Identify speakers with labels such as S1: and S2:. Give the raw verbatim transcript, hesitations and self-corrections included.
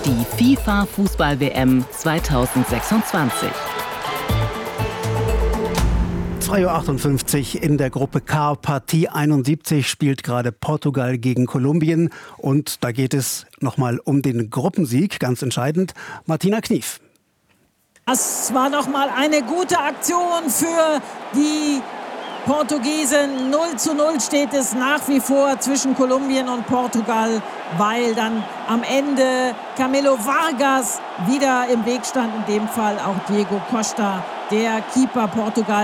S1: die FIFA-Fußball-W M zweitausendsechsundzwanzig.
S2: zwei Uhr achtundfünfzig in der Gruppe K, Partie einundsiebzig, spielt gerade Portugal gegen Kolumbien. Und da geht es nochmal um den Gruppensieg, ganz entscheidend. Martina Knief.
S3: Das war nochmal eine gute Aktion für die Portugiesen. null zu null steht es nach wie vor zwischen Kolumbien und Portugal, weil dann am Ende Camilo Vargas wieder im Weg stand, in dem Fall auch Diego Costa, der Keeper Portugal.